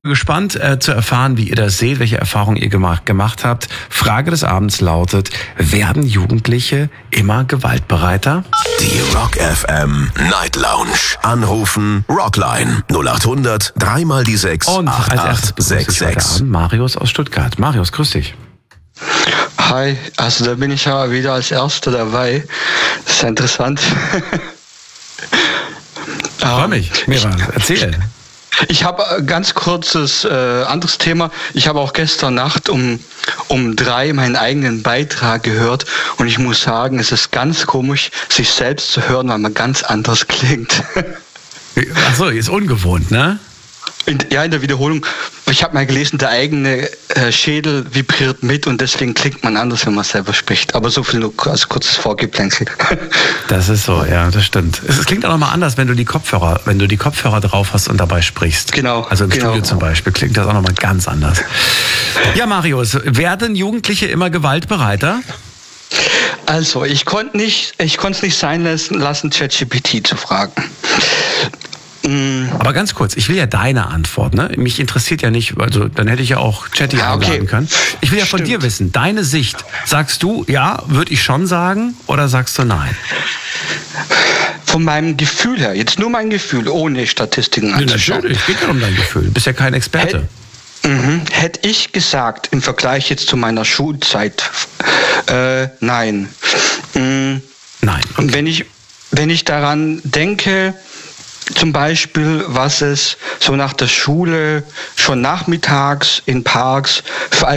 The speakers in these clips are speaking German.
Gespannt zu erfahren, wie ihr das seht, welche Erfahrungen ihr gemacht habt. Frage des Abends lautet: Werden Jugendliche immer gewaltbereiter? Die Rock FM Night Lounge. Anrufen Rockline 0800 3x6 Und als erstes begrüße ich heute 8866. Abend Marius aus Stuttgart. Marius, grüß dich. Hi, also da bin ich ja wieder als Erster dabei. Das ist ja interessant. Ich freue mich. Mira, erzähl. Ich habe ganz kurzes anderes Thema. Ich habe auch gestern Nacht um 3 meinen eigenen Beitrag gehört und ich muss sagen, es ist ganz komisch, sich selbst zu hören, weil man ganz anders klingt. Achso, ist ungewohnt, ne? In der Wiederholung. Ich habe mal gelesen, der eigene Schädel vibriert mit und deswegen klingt man anders, wenn man selber spricht. Aber so viel nur als kurzes Vorgeplänkel. Das ist so, ja, das stimmt. Es klingt auch nochmal anders, wenn du die Kopfhörer drauf hast und dabei sprichst. Genau. Also im genau. Studio zum Beispiel klingt das auch nochmal ganz anders. Ja, Marius, werden Jugendliche immer gewaltbereiter? Also, ich konnte es nicht sein lassen, ChatGPT zu fragen. Aber ganz kurz, ich will ja deine Antwort, ne? Mich interessiert ja nicht, also dann hätte ich ja auch Chatty einladen können. Ich will ja von dir wissen, deine Sicht. Sagst du, ja, würde ich schon sagen, oder sagst du nein? Von meinem Gefühl her, jetzt nur mein Gefühl, ohne Statistiken anzuschauen. Natürlich, geht ja um dein Gefühl. Du bist ja kein Experte. Hätte ich gesagt, im Vergleich jetzt zu meiner Schulzeit, nein. Nein. Okay. Wenn ich daran denke, zum Beispiel, was es so nach der Schule schon nachmittags in Parks für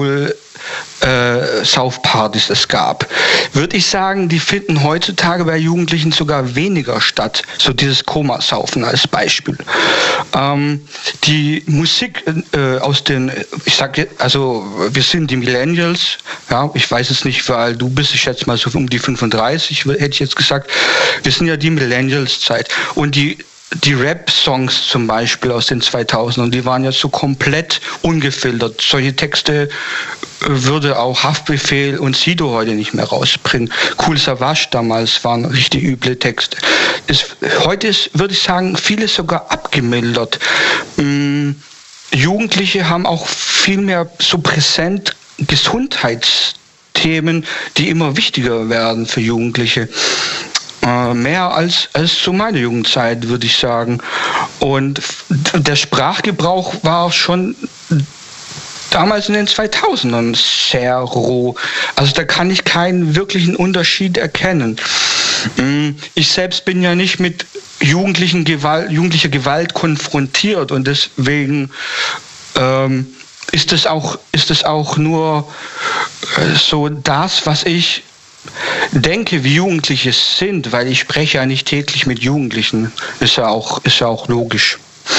Saufpartys es gab, würde ich sagen, die finden heutzutage bei Jugendlichen sogar weniger statt. So dieses Komasaufen als Beispiel. Die Musik aus den, wir sind die Millennials, ja, ich weiß es nicht, weil du bist, ich schätze mal so um die 35, hätte ich jetzt gesagt. Wir sind ja die Millennials-Zeit. Und die Rap-Songs zum Beispiel aus den 2000ern, die waren ja so komplett ungefiltert. Solche Texte würde auch Haftbefehl und Sido heute nicht mehr rausbringen. Kool Savas damals waren richtig üble Texte. Heute ist, würde ich sagen, vieles sogar abgemildert. Jugendliche haben auch viel mehr so präsent Gesundheitsthemen, die immer wichtiger werden für Jugendliche. Mehr als zu meiner Jugendzeit, würde ich sagen. Und der Sprachgebrauch war schon damals in den 2000ern sehr roh. Also da kann ich keinen wirklichen Unterschied erkennen. Ich selbst bin ja nicht mit jugendlicher Gewalt konfrontiert und deswegen ist es auch nur so das, was ich denke, wie Jugendliche sind, weil ich spreche ja nicht täglich mit Jugendlichen, ist ja auch logisch.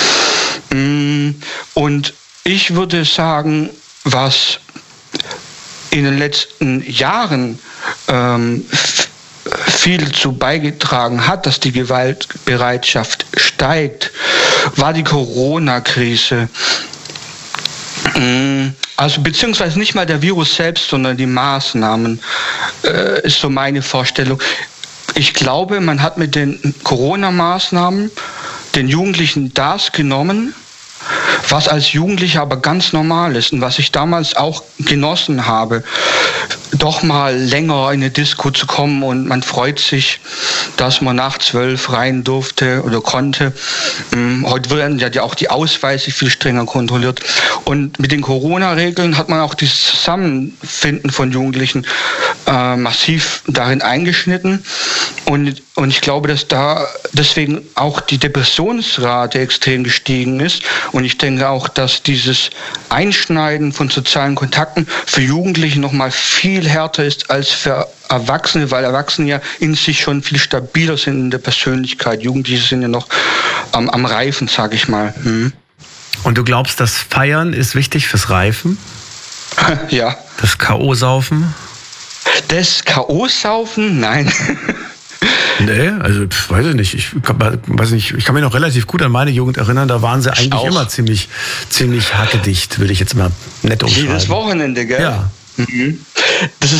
Und ich würde sagen, was in den letzten Jahren viel dazu beigetragen hat, dass die Gewaltbereitschaft steigt, war die Corona-Krise. Also beziehungsweise nicht mal der Virus selbst, sondern die Maßnahmen, ist so meine Vorstellung. Ich glaube, man hat mit den Corona-Maßnahmen den Jugendlichen das genommen, was als Jugendlicher aber ganz normal ist und was ich damals auch genossen habe, doch mal länger in eine Disco zu kommen und man freut sich, dass man nach 12 rein durfte oder konnte. Heute werden ja auch die Ausweise viel strenger kontrolliert und mit den Corona-Regeln hat man auch das Zusammenfinden von Jugendlichen massiv darin eingeschnitten und ich glaube, dass da deswegen auch die Depressionsrate extrem gestiegen ist und ich denke auch, dass dieses Einschneiden von sozialen Kontakten für Jugendliche noch mal viel härter ist als für Erwachsene, weil Erwachsene ja in sich schon viel stabiler sind in der Persönlichkeit. Jugendliche sind ja noch am Reifen, sage ich mal. Und du glaubst, das Feiern ist wichtig fürs Reifen? Ja. Das K.O.-Saufen? Das K.O.-Saufen? Nein. Nee, also weiß ich nicht. Ich kann mich noch relativ gut an meine Jugend erinnern. Da waren sie eigentlich immer ziemlich hackedicht, würde ich jetzt mal nett umschreiben. Jedes Wochenende, gell? Ja. Das ist